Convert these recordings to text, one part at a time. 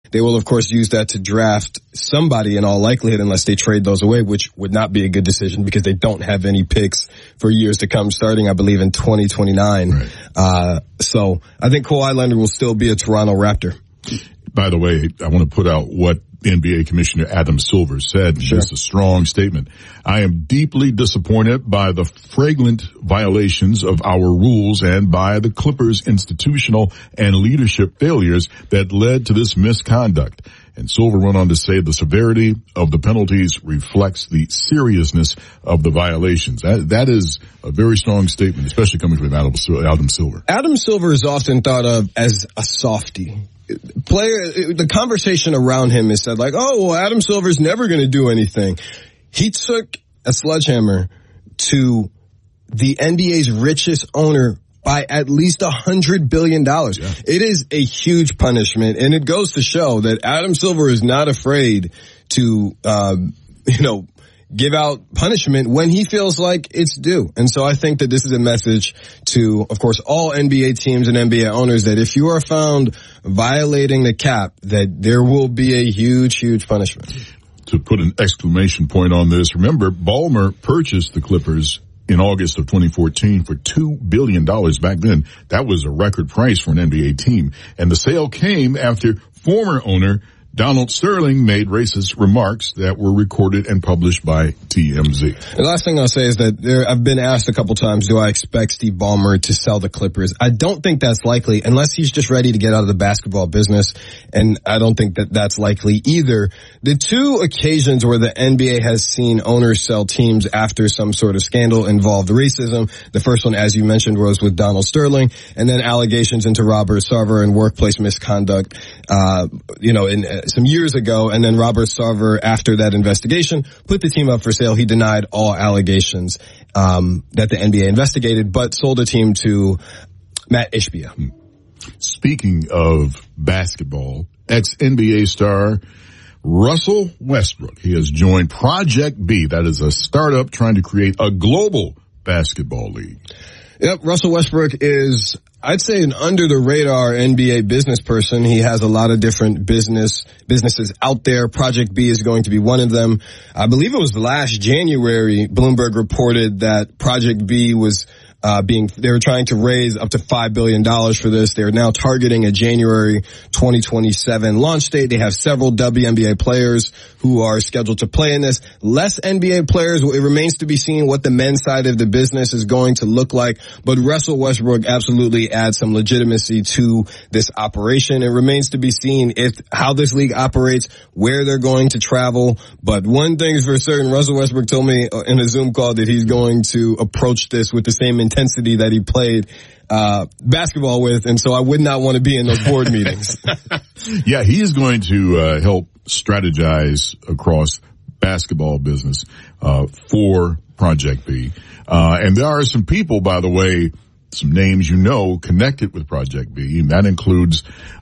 They will, of course, use that to draft somebody in all likelihood unless they trade those away, which would not be a good decision because they don't have any picks for years to come, starting, I believe, in 2029. Right. So I think Kawhi Leonard will still be a Toronto Raptor. By the way, I want to put out what NBA Commissioner Adam Silver said. Sure. It's a strong statement. I am deeply disappointed by the flagrant violations of our rules and by the Clippers' institutional and leadership failures that led to this misconduct. And Silver went on to say the severity of the penalties reflects the seriousness of the violations. That is a very strong statement, especially coming from Adam Silver. Adam Silver is often thought of as a softie. The conversation around him is said like, oh, well, Adam Silver's never going to do anything. He took a sledgehammer to the NBA's richest owner by at least $100 billion. Yeah. It is a huge punishment, and it goes to show that Adam Silver is not afraid to, give out punishment when he feels like it's due. And so I think that this is a message to, of course, all NBA teams and NBA owners that if you are found violating the cap, that there will be a huge, huge punishment. To put an exclamation point on this, remember, Ballmer purchased the Clippers in August of 2014 for $2 billion. Back then, that was a record price for an NBA team. And the sale came after former owner Donald Sterling made racist remarks that were recorded and published by TMZ. The last thing I'll say is that I've been asked a couple times, do I expect Steve Ballmer to sell the Clippers? I don't think that's likely unless he's just ready to get out of the basketball business, and I don't think that that's likely either. The two occasions where the NBA has seen owners sell teams after some sort of scandal involved racism. The first one, as you mentioned, was with Donald Sterling, and then allegations into Robert Sarver and workplace misconduct, some years ago, and then Robert Sarver, after that investigation, put the team up for sale. He denied all allegations that the NBA investigated, but sold the team to Matt Ishbia. Speaking of basketball, ex-NBA star Russell Westbrook, he has joined Project B. That is a startup trying to create a global basketball league. Yep, Russell Westbrook is, I'd say, an under-the-radar NBA business person. He has a lot of different businesses out there. Project B is going to be one of them. I believe it was last January, Bloomberg reported that Project B was they were trying to raise up to $5 billion for this. They're now targeting a January 2027 launch date. They have several WNBA players who are scheduled to play in this. Less NBA players. It remains to be seen what the men's side of the business is going to look like. But Russell Westbrook absolutely adds some legitimacy to this operation. It remains to be seen how this league operates, where they're going to travel. But one thing is for certain, Russell Westbrook told me in a Zoom call that he's going to approach this with the same intensity that he played basketball with, and so I would not want to be in those board meetings. Yeah, he is going to help strategize across basketball business for Project B. And there are some people, by the way, some names connected with Project B, and that includes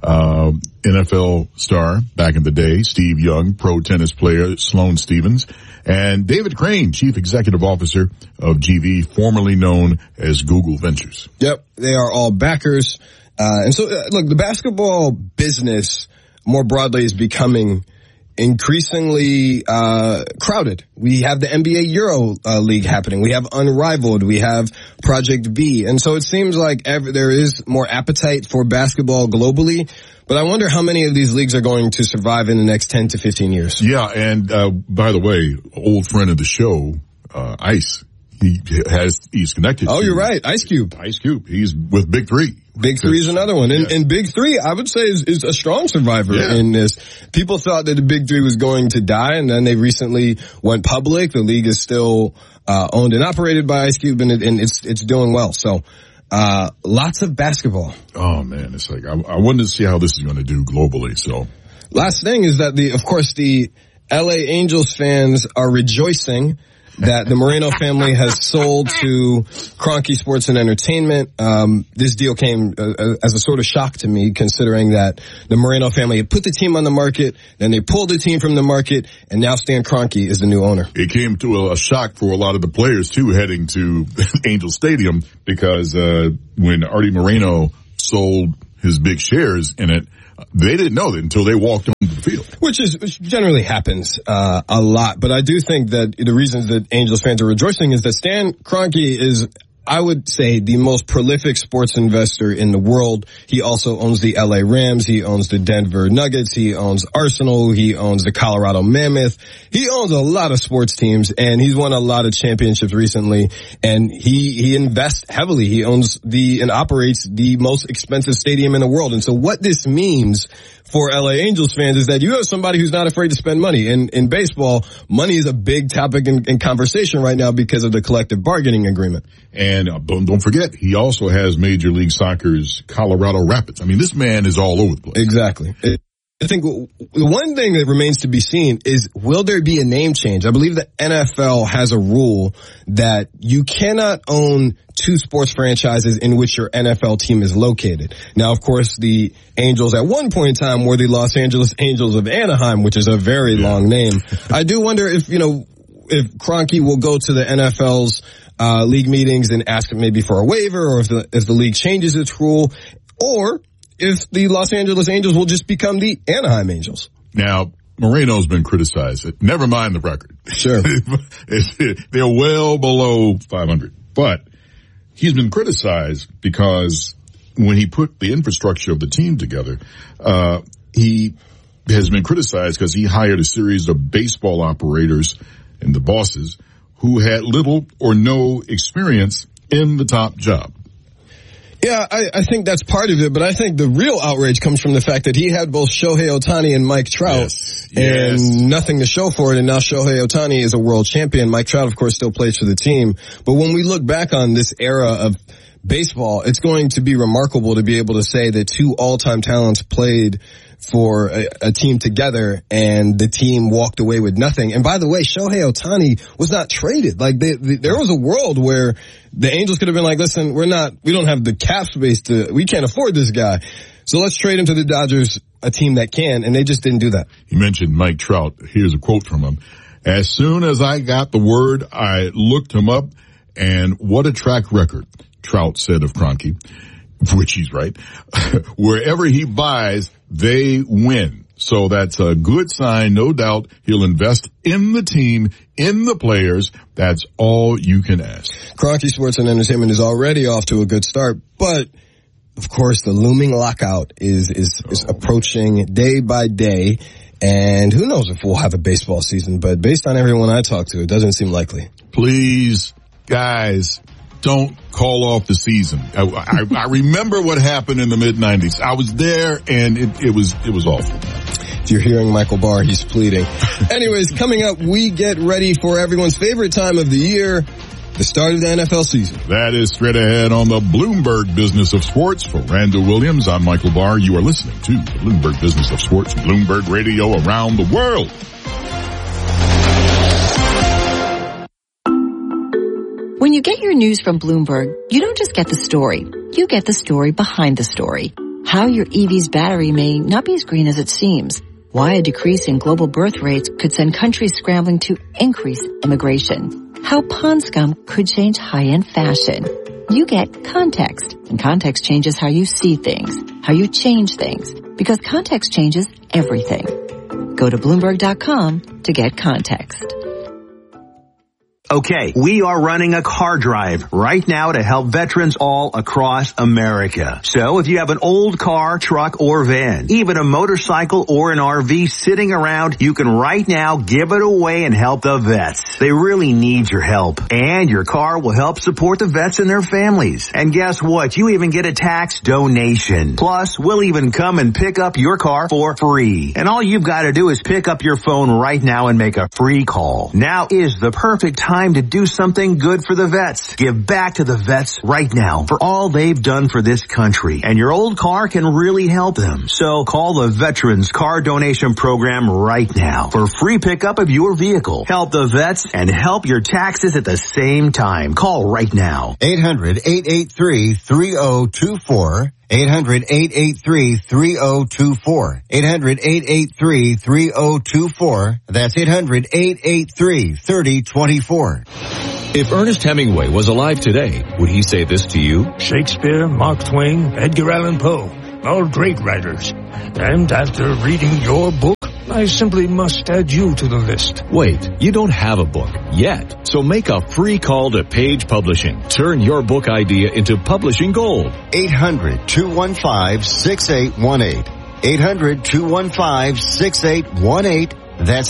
NFL star back in the day, Steve Young, pro tennis player Sloane Stephens, and David Crane, Chief Executive Officer of GV, formerly known as Google Ventures. Yep, they are all backers. And so, look, the basketball business more broadly is becoming increasingly crowded. We have the NBA Euro League happening. We have Unrivaled. We have Project B. And so it seems like there is more appetite for basketball globally. But I wonder how many of these leagues are going to survive in the next 10 to 15 years. Yeah, and by the way, old friend of the show, Ice, he's connected. Oh, you're right. Ice Cube. He's with Big Three. Big Three is another one. And Big Three, I would say, is a strong survivor in this. People thought that the Big Three was going to die, and then they recently went public. The league is still owned and operated by Ice Cube, and it's doing well. So lots of basketball. Oh, man. It's like I wanted to see how this is going to do globally. So last thing is that the LA Angels fans are rejoicing that the Moreno family has sold to Kroenke Sports and Entertainment. This deal came as a sort of shock to me, considering that the Moreno family had put the team on the market, then they pulled the team from the market, and now Stan Kroenke is the new owner. It came to a shock for a lot of the players, too, heading to Angel Stadium, because when Artie Moreno sold his big shares in it, they didn't know that until they walked on field. Which generally happens a lot. But I do think that the reasons that Angels fans are rejoicing is that Stan Kroenke is, I would say, the most prolific sports investor in the world. He also owns the LA Rams. He owns the Denver Nuggets. He owns Arsenal. He owns the Colorado Mammoth. He owns a lot of sports teams, and he's won a lot of championships recently. And he invests heavily. He owns and operates the most expensive stadium in the world. And so what this means for LA Angels fans is that you have somebody who's not afraid to spend money. And in baseball, money is a big topic in conversation right now because of the collective bargaining agreement. And don't forget, he also has Major League Soccer's Colorado Rapids. I mean, this man is all over the place. Exactly. I think the one thing that remains to be seen is, will there be a name change? I believe the NFL has a rule that you cannot own two sports franchises in which your NFL team is located. Now, of course, the Angels at one point in time were the Los Angeles Angels of Anaheim, which is a very long name. I do wonder if Kroenke will go to the NFL's league meetings and ask maybe for a waiver, or if the league changes its rule, or if the Los Angeles Angels will just become the Anaheim Angels. Now, Moreno's been criticized. Never mind the record. Sure. They're well below 500. But he's been criticized because when he put the infrastructure of the team together, he has been criticized because he hired a series of baseball operators and the bosses who had little or no experience in the top job. Yeah, I think that's part of it, but I think the real outrage comes from the fact that he had both Shohei Ohtani and Mike Trout, and nothing to show for it, and now Shohei Ohtani is a world champion. Mike Trout, of course, still plays for the team. But when we look back on this era of baseball, it's going to be remarkable to be able to say that two all-time talents played for a team together, and the team walked away with nothing. And by the way, Shohei Ohtani was not traded. Like, there was a world where the Angels could have been like, listen, we don't have the cap space we can't afford this guy, so let's trade him to the Dodgers, a team that can, and they just didn't do that. You mentioned Mike Trout. Here's a quote from him. As soon as I got the word, I looked him up, and what a track record, Trout said of Kroenke, which he's right. Wherever he buys, they win. So that's a good sign. No doubt he'll invest in the team, in the players. That's all you can ask. Kroenke Sports and Entertainment is already off to a good start, but of course the looming lockout is approaching day by day. And who knows if we'll have a baseball season, but based on everyone I talk to, it doesn't seem likely. Please, guys, don't call off the season. I remember what happened in the mid-90s. I was there, and it was awful. If you're hearing Michael Barr, he's pleading. Anyways, coming up, we get ready for everyone's favorite time of the year, the start of the NFL season. That is straight ahead on the Bloomberg Business of Sports. For Randall Williams, I'm Michael Barr. You are listening to the Bloomberg Business of Sports, Bloomberg Radio around the world. When you get your news from Bloomberg, you don't just get the story. You get the story behind the story. How your EV's battery may not be as green as it seems. Why a decrease in global birth rates could send countries scrambling to increase immigration. How pond scum could change high-end fashion. You get context, and context changes how you see things, how you change things, because context changes everything. Go to Bloomberg.com to get context. Okay, we are running a car drive right now to help veterans all across America. So if you have an old car, truck, or van, even a motorcycle or an RV sitting around, you can right now give it away and help the vets. They really need your help. And your car will help support the vets and their families. And guess what? You even get a tax donation. Plus, we'll even come and pick up your car for free. And all you've got to do is pick up your phone right now and make a free call. Now is the perfect time to do something good for the vets. Give back to the vets right now for all they've done for this country. And your old car can really help them. So call the Veterans Car Donation Program right now for free pickup of your vehicle. Help the vets and help your taxes at the same time. Call right now. 800-883-3024. 800-883-3024. 800-883-3024. That's 800-883-3024. If Ernest Hemingway was alive today, would he say this to you? Shakespeare, Mark Twain, Edgar Allan Poe, all great writers. And after reading your book, I simply must add you to the list. Wait, you don't have a book yet. So make a free call to Page Publishing. Turn your book idea into publishing gold. 800-215-6818. 800-215-6818. That's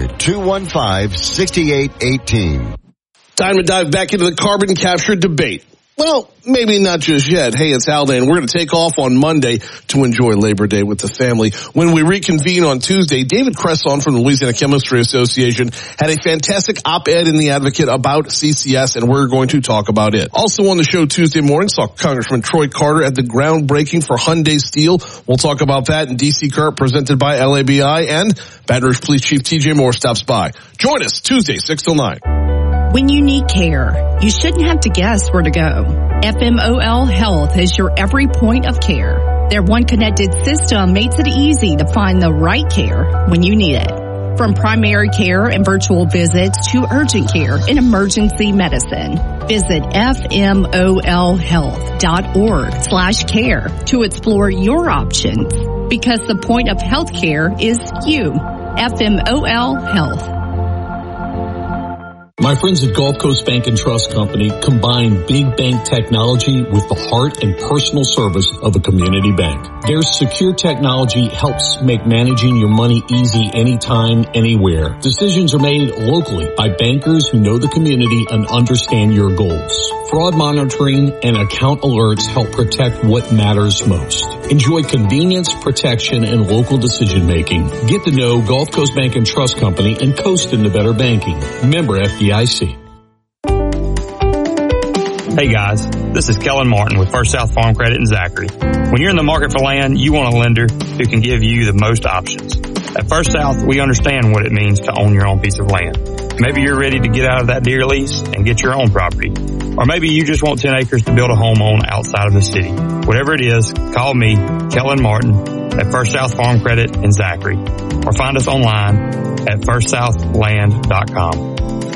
800-215-6818. Time to dive back into the carbon capture debate. Well, maybe not just yet. Hey, it's Al Day, and we're going to take off on Monday to enjoy Labor Day with the family. When we reconvene on Tuesday, David Cresson from the Louisiana Chemistry Association had a fantastic op-ed in The Advocate about CCS, and we're going to talk about it. Also on the show Tuesday morning, saw Congressman Troy Carter at the groundbreaking for Hyundai Steel. We'll talk about that in DC Current presented by LABI, and Baton Rouge Police Chief TJ Moore stops by. Join us Tuesday, 6 till 9. When you need care, you shouldn't have to guess where to go. FMOL Health is your every point of care. Their one connected system makes it easy to find the right care when you need it. From primary care and virtual visits to urgent care and emergency medicine. Visit FMOLhealth.org/care to explore your options. Because the point of health care is you. FMOL Health. My friends at Gulf Coast Bank and Trust Company combine big bank technology with the heart and personal service of a community bank. Their secure technology helps make managing your money easy anytime, anywhere. Decisions are made locally by bankers who know the community and understand your goals. Fraud monitoring and account alerts help protect what matters most. Enjoy convenience, protection, and local decision making. Get to know Gulf Coast Bank and Trust Company and coast into better banking. Member FDIC. Hey guys, this is Kellen Martin with First South Farm Credit in Zachary. When you're in the market for land, you want a lender who can give you the most options. At First South, we understand what it means to own your own piece of land. Maybe you're ready to get out of that deer lease and get your own property. Or maybe you just want 10 acres to build a home on outside of the city. Whatever it is, call me, Kellen Martin, at First South Farm Credit in Zachary. Or find us online at firstsouthland.com.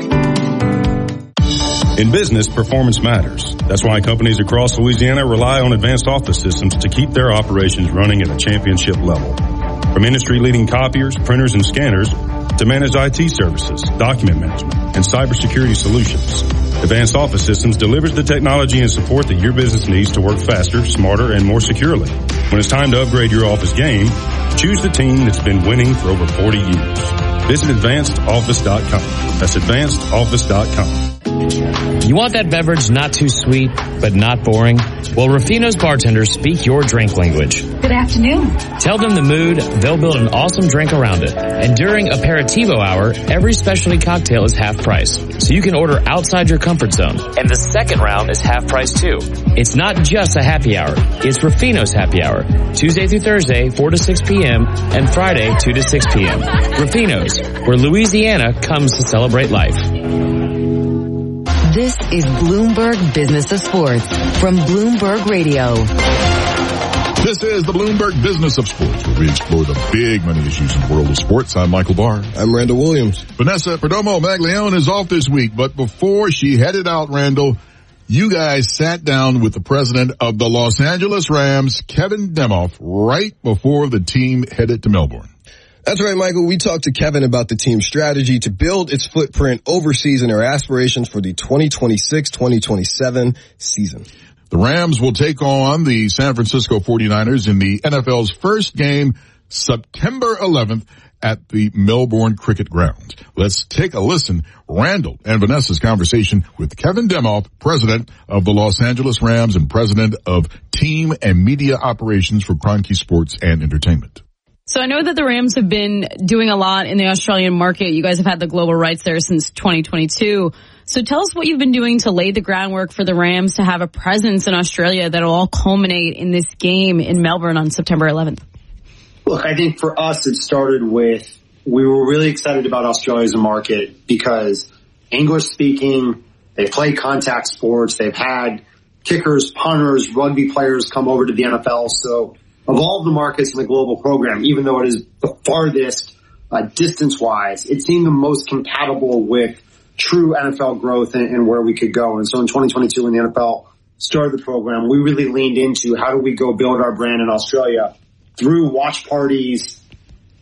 In business, performance matters. That's why companies across Louisiana rely on advanced office systems to keep their operations running at a championship level. From industry-leading copiers, printers, and scanners to managed IT services, document management, and cybersecurity solutions, Advanced Office Systems delivers the technology and support that your business needs to work faster, smarter, and more securely. When it's time to upgrade your office game, choose the team that's been winning for over 40 years. Visit AdvancedOffice.com. That's AdvancedOffice.com. You want that beverage not too sweet, but not boring? Well, Rufino's bartenders speak your drink language. Good afternoon. Tell them the mood, they'll build an awesome drink around it. And during Aperitivo Hour, every specialty cocktail is half price, so you can order outside your comfort zone. And the second round is half price too. It's not just a happy hour, it's Rufino's happy hour. Tuesday through Thursday, 4 to 6 p.m., and Friday, 2 to 6 p.m. Rufino's, where Louisiana comes to celebrate life. This is Bloomberg Business of Sports from Bloomberg Radio. This is the Bloomberg Business of Sports, where we explore the big money issues in the world of sports. I'm Michael Barr. I'm Randall Williams. Vanessa Perdomo-Maglione is off this week, but before she headed out, Randall, you guys sat down with the president of the Los Angeles Rams, Kevin Demoff, right before the team headed to Melbourne. That's right, Michael. We talked to Kevin about the team's strategy to build its footprint overseas and their aspirations for the 2026-2027 season. The Rams will take on the San Francisco 49ers in the NFL's first game September 11th at the Melbourne Cricket Ground. Let's take a listen. Randall and Vanessa's conversation with Kevin Demoff, president of the Los Angeles Rams and president of team and media operations for Kroenke Sports and Entertainment. So I know that the Rams have been doing a lot in the Australian market. You guys have had the global rights there since 2022. So tell us what you've been doing to lay the groundwork for the Rams to have a presence in Australia that'll all culminate in this game in Melbourne on September 11th. Look, I think for us it started with, we were really excited about Australia as a market because English speaking, they play contact sports, they've had kickers, punters, rugby players come over to the NFL. So of all of the markets in the global program, even though it is the farthest distance-wise, it seemed the most compatible with true NFL growth and where we could go. And so in 2022, when the NFL started the program, we really leaned into how do we go build our brand in Australia through watch parties,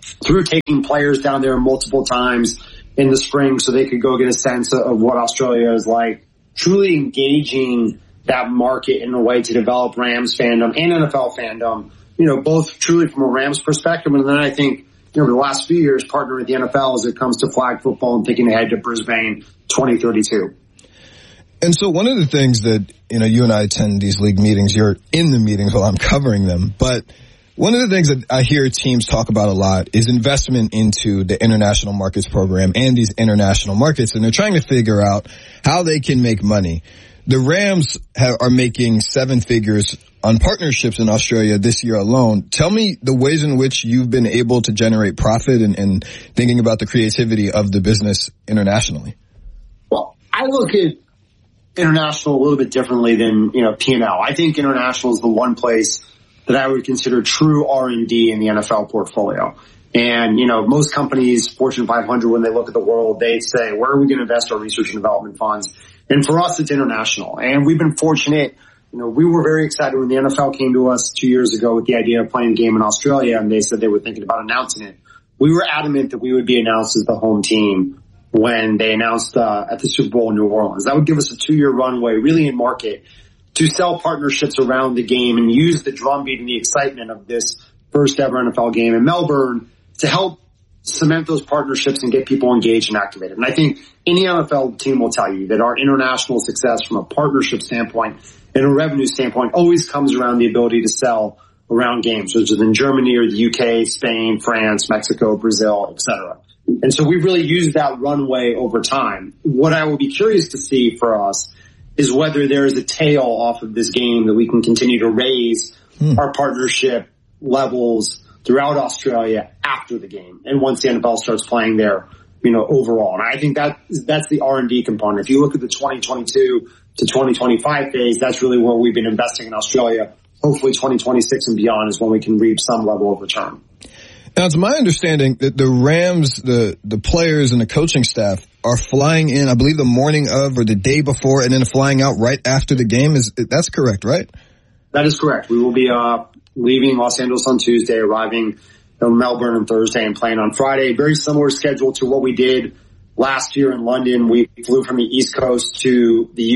through taking players down there multiple times in the spring so they could go get a sense of what Australia is like, truly engaging that market in a way to develop Rams fandom and NFL fandom, both truly from a Rams perspective. And then I think, over the last few years, partnering with the NFL as it comes to flag football and thinking ahead to Brisbane 2032. And so one of the things that, you and I attend these league meetings, you're in the meetings while I'm covering them, but one of the things that I hear teams talk about a lot is investment into the international markets program and these international markets, and they're trying to figure out how they can make money. The Rams are making 7 figures on partnerships in Australia this year alone. Tell me the ways in which you've been able to generate profit and thinking about the creativity of the business internationally. Well, I look at international a little bit differently than, P&L. I think international is the one place that I would consider true R&D in the NFL portfolio. And, most companies, Fortune 500, when they look at the world, they say, where are we going to invest our research and development funds? And for us, it's international. And we've been fortunate. We were very excited when the NFL came to us 2 years ago with the idea of playing a game in Australia, and they said they were thinking about announcing it. We were adamant that we would be announced as the home team when they announced at the Super Bowl in New Orleans. That would give us a 2-year runway, really in market, to sell partnerships around the game and use the drumbeat and the excitement of this first ever NFL game in Melbourne to help cement those partnerships and get people engaged and activated. And I think any NFL team will tell you that our international success from a partnership standpoint and a revenue standpoint always comes around the ability to sell around games, which is in Germany or the UK, Spain, France, Mexico, Brazil, etc. And so we've really used that runway over time. What I will be curious to see for us is whether there is a tail off of this game that we can continue to raise our partnership levels throughout Australia after the game and once the NFL starts playing there, overall. And I think that's the R&D component. If you look at the 2022 to 2025 phase, that's really where we've been investing in Australia. Hopefully 2026 and beyond is when we can reach some level of return. Now, it's my understanding that the Rams, the players and the coaching staff are flying in, I believe, the morning of or the day before and then flying out right after the game. That's correct, right? That is correct. We will be leaving Los Angeles on Tuesday, arriving in Melbourne on Thursday and playing on Friday. Very similar schedule to what we did last year in London. We flew from the East Coast to the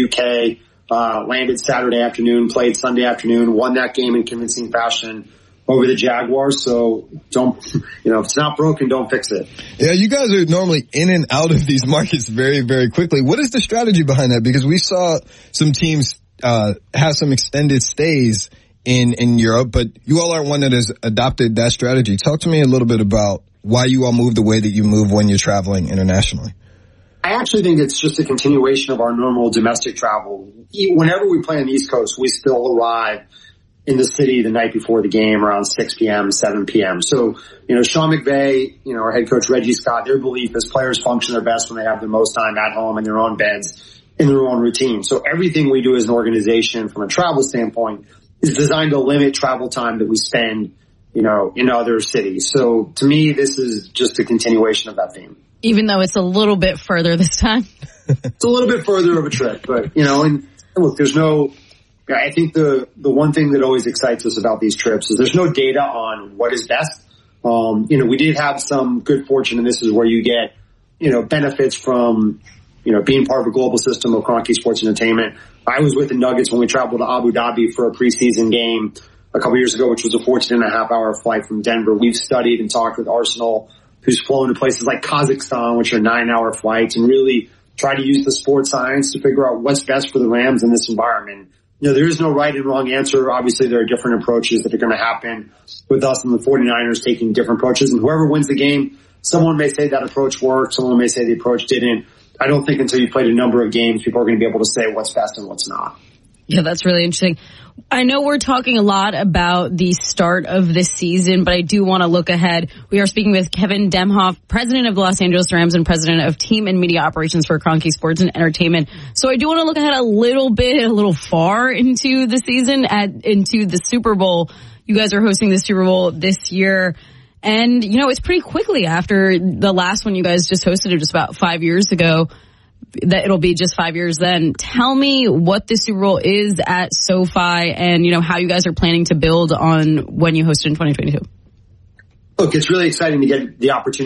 UK, landed Saturday afternoon, played Sunday afternoon, won that game in convincing fashion over the Jaguars. So if it's not broken, don't fix it. Yeah, you guys are normally in and out of these markets very, very quickly. What is the strategy behind that? Because we saw some teams have some extended stays in Europe, but you all aren't one that has adopted that strategy. Talk to me a little bit about why you all move the way that you move when you're traveling internationally. I actually think it's just a continuation of our normal domestic travel. Whenever we play on the East Coast, we still arrive in the city the night before the game around 6 p.m., 7 p.m. So, Sean McVay, our head coach Reggie Scott, their belief is players function their best when they have the most time at home in their own beds, in their own routine. So everything we do as an organization from a travel standpoint is designed to limit travel time that we spend, in other cities. So to me, this is just a continuation of that theme. Even though it's a little bit further this time. It's a little bit further of a trip, but, and look, I think the one thing that always excites us about these trips is there's no data on what is best. We did have some good fortune, and this is where you get, benefits from, being part of a global system of Kroenke Sports Entertainment. I was with the Nuggets when we traveled to Abu Dhabi for a preseason game a couple years ago, which was a 14.5-hour flight from Denver. We've studied and talked with Arsenal, who's flown to places like Kazakhstan, which are 9-hour flights, and really try to use the sports science to figure out what's best for the Rams in this environment. There is no right and wrong answer. Obviously, there are different approaches that are going to happen with us and the 49ers taking different approaches. And whoever wins the game, someone may say that approach worked. Someone may say the approach didn't. I don't think until you've played a number of games, people are going to be able to say what's best and what's not. Yeah, that's really interesting. I know we're talking a lot about the start of this season, but I do want to look ahead. We are speaking with Kevin Demhoff, president of the Los Angeles Rams and president of team and media operations for Kroenke Sports and Entertainment. So I do want to look ahead a little far into the season, into the Super Bowl. You guys are hosting the Super Bowl this year. And, it's pretty quickly after the last one you guys just hosted it just about 5 years ago. That it'll be just 5 years then. Tell me what the Super Bowl is at SoFi and, how you guys are planning to build on when you hosted in 2022. Look, it's really exciting to get the opportunity